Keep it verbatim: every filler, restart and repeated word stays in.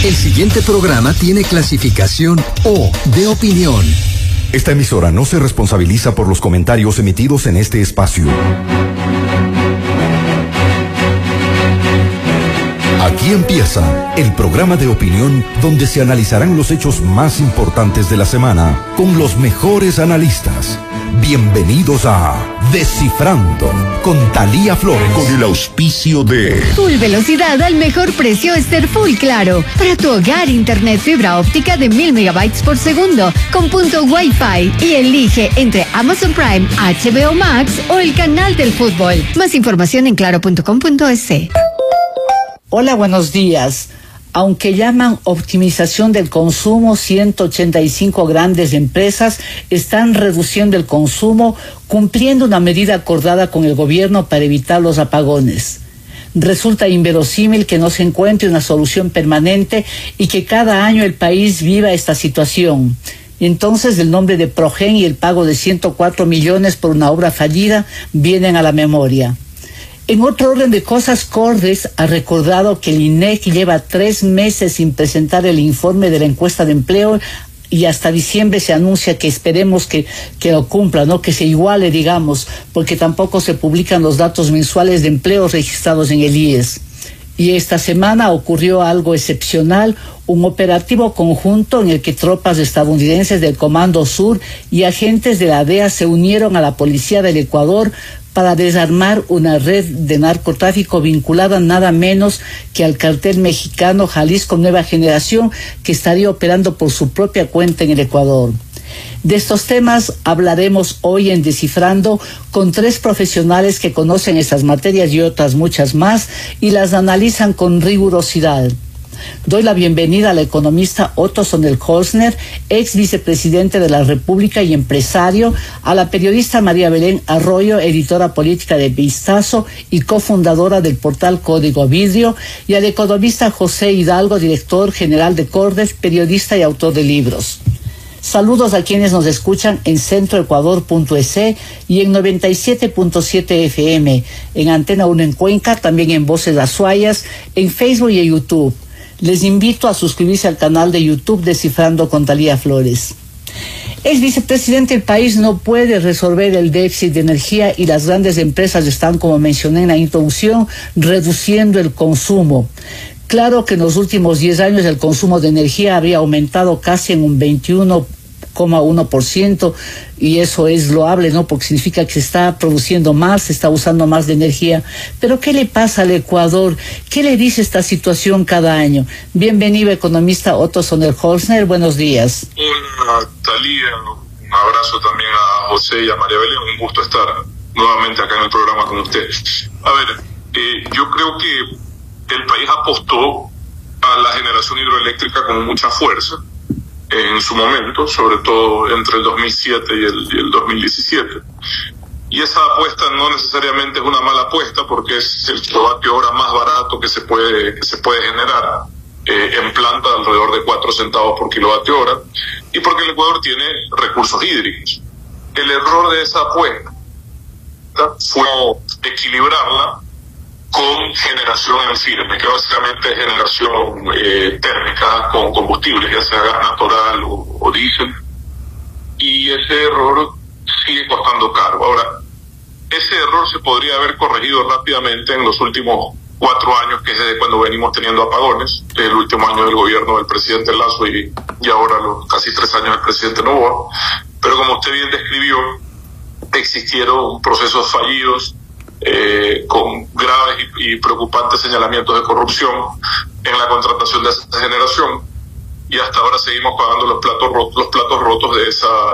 El siguiente programa tiene clasificación O de opinión. Esta emisora no se responsabiliza por los comentarios emitidos en este espacio. Aquí empieza el programa de opinión donde se analizarán los hechos más importantes de la semana con los mejores analistas. Bienvenidos a Descifrando con Thalía Flores. Con el auspicio de Full velocidad al mejor precio Ester Full Claro. Para tu hogar, internet fibra óptica de mil megabytes por segundo con punto Wi-Fi. Y elige entre Amazon Prime, H B O Max o el canal del fútbol. Más información en claro punto com punto es. Hola, buenos días. Aunque llaman optimización del consumo, ciento ochenta y cinco grandes empresas están reduciendo el consumo, cumpliendo una medida acordada con el gobierno para evitar los apagones. Resulta inverosímil que no se encuentre una solución permanente y que cada año el país viva esta situación. Entonces el nombre de Progen y el pago de ciento cuatro millones por una obra fallida vienen a la memoria. En otro orden de cosas, Cordes ha recordado que el I N E C lleva tres meses sin presentar el informe de la encuesta de empleo y hasta diciembre se anuncia que esperemos que, que lo cumpla, ¿no? Que se iguale, digamos, porque tampoco se publican los datos mensuales de empleo registrados en el I E S. Y esta semana ocurrió algo excepcional, un operativo conjunto en el que tropas estadounidenses del Comando Sur y agentes de la D E A se unieron a la Policía del Ecuador para desarmar una red de narcotráfico vinculada nada menos que al cartel mexicano Jalisco Nueva Generación, que estaría operando por su propia cuenta en el Ecuador. De estos temas hablaremos hoy en Descifrando con tres profesionales que conocen estas materias y otras muchas más y las analizan con rigurosidad. Doy la bienvenida al economista Otto Sonnenholzner, ex vicepresidente de la República y empresario, a la periodista María Belén Arroyo, editora política de Vistazo y cofundadora del portal Código Vidrio, y al economista José Hidalgo, director general de Cordes, periodista y autor de libros. Saludos a quienes nos escuchan en centro ecuador punto es y en noventa y siete punto siete F M, en Antena uno en Cuenca, también en Voces Azuayas, en Facebook y en YouTube. Les invito a suscribirse al canal de YouTube Descifrando con Thalía Flores. El vicepresidente del país no puede resolver el déficit de energía y las grandes empresas están, como mencioné en la introducción, reduciendo el consumo. Claro que en los últimos diez años el consumo de energía habría aumentado casi en un veintiuno coma uno por ciento y eso es loable, ¿no? Porque significa que se está produciendo más, se está usando más de energía. Pero ¿qué le pasa al Ecuador? ¿Qué le dice esta situación cada año? Bienvenido, economista Otto Sonnenholzner, buenos días. Hola, Thalía, un abrazo también a José y a María Belén, un gusto estar nuevamente acá en el programa con ustedes. A ver, eh, yo creo que el país apostó a la generación hidroeléctrica con mucha fuerza en su momento, sobre todo entre el dos mil siete y el, y el dos mil diecisiete. Y esa apuesta no necesariamente es una mala apuesta porque es el kilovatio hora más barato que se puede, que se puede generar eh, en planta, alrededor de cuatro centavos por kilovatio hora, y porque el Ecuador tiene recursos hídricos. El error de esa apuesta fue equilibrarla con generación en firme, que básicamente es generación eh, térmica con combustibles, ya sea gas natural o, o diésel, y ese error sigue costando caro. Ahora, ese error se podría haber corregido rápidamente en los últimos cuatro años, que es desde cuando venimos teniendo apagones, el último año del gobierno del presidente Lasso y, y ahora los casi tres años del presidente Noboa. Pero como usted bien describió, existieron procesos fallidos, Eh, con graves y, y preocupantes señalamientos de corrupción en la contratación de esa generación, y hasta ahora seguimos pagando los platos rotos, los platos rotos de esa